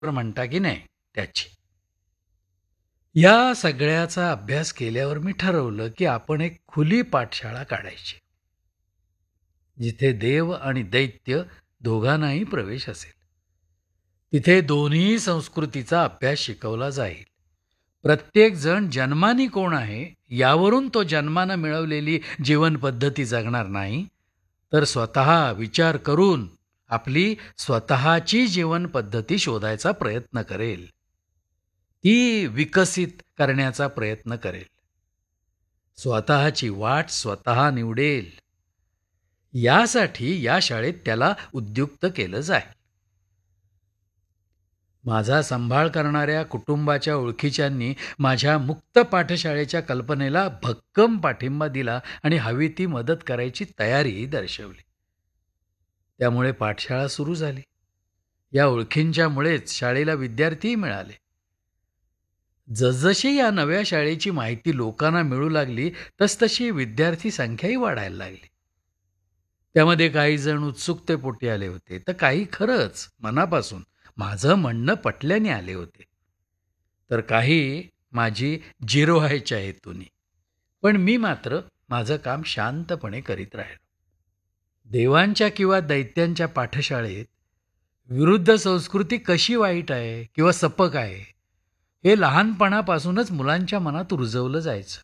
म्हणता की नाही त्याची. या सगळ्याचा अभ्यास केल्यावर मी ठरवलं, की आपण एक खुली पाठशाळा काढायची. जिथे देव आणि दैत्य दोघांनाही प्रवेश असेल. तिथे दोन्ही संस्कृतीचा अभ्यास शिकवला जाईल. प्रत्येक जण जन्माने कोण आहे यावरून तो जन्मानं मिळवलेली जीवन पद्धती जगणार नाही, तर स्वतः विचार करून आपली स्वतःची जीवन पद्धती शोधायचा प्रयत्न करेल. ती विकसित करण्याचा प्रयत्न करेल. स्वतःची वाट स्वतः निवडेल. यासाठी या शाळेत त्याला उद्युक्त केलं जाईल. माझा सांभाळ करणाऱ्या कुटुंबाच्या ओळखीच्यांनी माझ्या मुक्त पाठशाळेच्या कल्पनेला भक्कम पाठिंबा दिला आणि हवी ती मदत करायची तयारी दर्शवली. त्यामुळे पाठशाळा सुरू झाली. या ओळखींच्यामुळेच शाळेला विद्यार्थीही मिळाले. जसजशी या नव्या शाळेची माहिती लोकांना मिळू लागली तसतशी विद्यार्थी संख्याही वाढायला लागली. त्यामध्ये काही जण उत्सुकतेपोटी आले होते, तर काही खरंच मनापासून माझं म्हणणं पटल्याने आले होते, तर काही माझी जिरो व्हायच्या हेतूने. पण मी मात्र माझं काम शांतपणे करीत राहिलो. देवांच्या किंवा दैत्यांच्या पाठशाळेत विरुद्ध संस्कृती कशी वाईट आहे किंवा सपक आहे हे लहानपणापासूनच मुलांच्या मनात रुजवलं जायचं.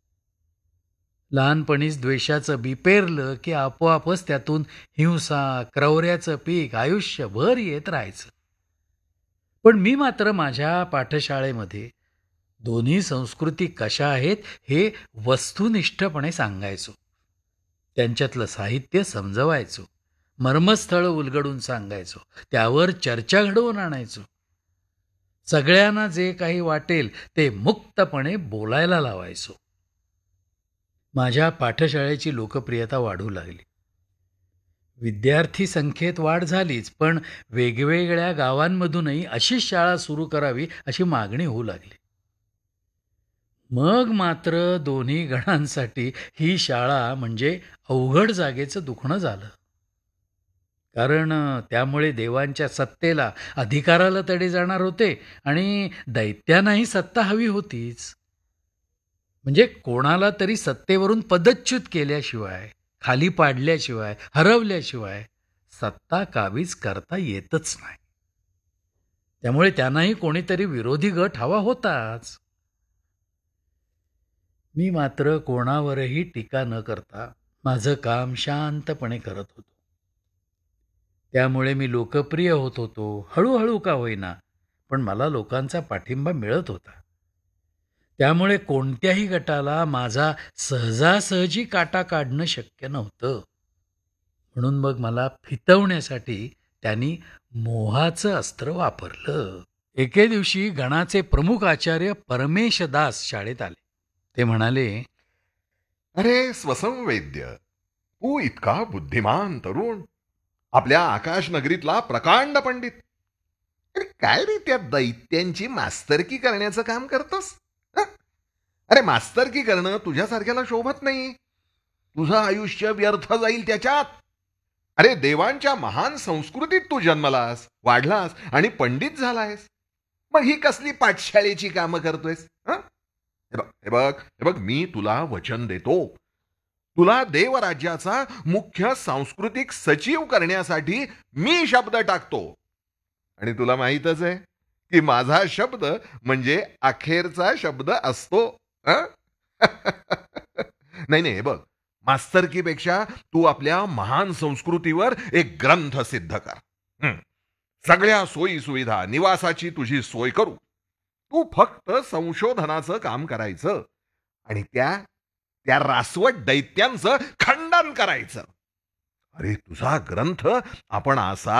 लहानपणीच द्वेषाचं बी पेरलं की आपोआपच त्यातून हिंसा, क्रौर्याचं पीक आयुष्यभर येत राहायचं. पण मी मात्र माझ्या पाठशाळेमध्ये दोन्ही संस्कृती कशा आहेत हे वस्तुनिष्ठपणे सांगायचो. त्यांच्यातलं साहित्य समजवायचो, मर्मस्थळ उलगडून सांगायचो, त्यावर चर्चा घडवून आणायचो. सगळ्यांना जे काही वाटेल ते मुक्तपणे बोलायला लावायचो. माझ्या पाठशाळेची लोकप्रियता वाढू लागली. विद्यार्थी संख्येत वाढ झालीच, पण वेगवेगळ्या गावांमधूनही अशी शाळा सुरू करावी अशी मागणी होऊ लागली. मग मात्र दोन्ही गणांसाठी ही शाळा म्हणजे अवघड जागेचं दुखणं झालं. कारण त्यामुळे देवांच्या सत्तेला, अधिकाराला तडे जाणार होते आणि दैत्यांनाही सत्ता हवी होतीच. म्हणजे कोणाला तरी सत्तेवरून पदच्युत केल्याशिवाय, खाली पाडल्याशिवाय, हरवल्याशिवाय सत्ता काबीज करता येतच नाही. त्यामुळे त्यांनाही कोणीतरी विरोधी गट हवा होताच. मी मात्र कोणावरही टीका न करता माझं काम शांतपणे करत होतो. त्यामुळे मी लोकप्रिय होत होतो. हळूहळू का होईना, पण मला लोकांचा पाठिंबा मिळत होता. त्यामुळे कोणत्याही गटाला माझा सहजासहजी काटा काढणं शक्य नव्हतं. म्हणून मग मला फितवण्यासाठी त्यांनी मोहाचं अस्त्र वापरलं. एके दिवशी गणाचे प्रमुख आचार्य परमेशदास शाळेत आले. ते म्हणाले, अरे स्वसंवेद्य, तू इतका बुद्धिमान तरुण, आपल्या आकाश नगरीतला प्रकांड पंडित, अरे काय रे त्या दैत्यांची मास्तरकी करण्याचं काम करतोस? हं? अरे मास्तरकी करणं तुझ्यासारख्याला शोभत नाही. तुझं आयुष्य व्यर्थ जाईल त्याच्यात. अरे देवांच्या महान संस्कृतीत तू जन्मलास, वाढलास आणि पंडित झालायस. मग ही कसली पाठशाळेची कामं करतोयस? हं? हे बघ मी तुला वचन देतो. तुला देवराज्याचा मुख्य सांस्कृतिक सचिव करण्यासाठी मी शब्द टाकतो. आणि तुला माहीतच आहे की माझा शब्द म्हणजे अखेरचा शब्द असतो. हं? नाही नाही, हे बघ, मास्तरकीपेक्षा तू आपल्या महान संस्कृतीवर एक ग्रंथ सिद्ध कर. हं. सगळ्या सोयी सुविधा, निवासाची तुझी सोय करू. तू फक्त संशोधनाचं काम करायचं आणि त्या त्या रासवट दैत्यांचं खंडन करायचं. अरे तुझा ग्रंथ आपण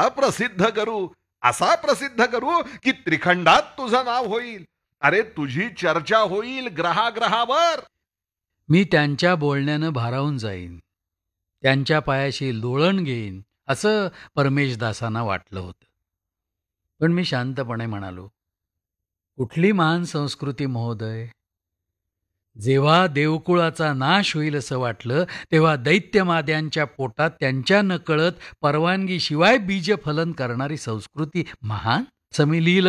असा प्रसिद्ध करू की त्रिखंडात तुझं नाव होईल. अरे तुझी चर्चा होईल ग्रहाग्रहावर. मी त्यांच्या बोलण्यानं भारावून जाईन, त्यांच्या पायाशी लोळण घेईन, असं परमेशदासांना वाटलं होतं. पण मी शांतपणे म्हणालो, कुठली महान संस्कृती महोदय? जेव्हा देवकुळाचा नाश होईल असं वाटलं, तेव्हा दैत्यमाद्यांच्या पोटात त्यांच्या नकळत परवानगीशिवाय बीजफलन करणारी संस्कृती महान? मी लिहिलं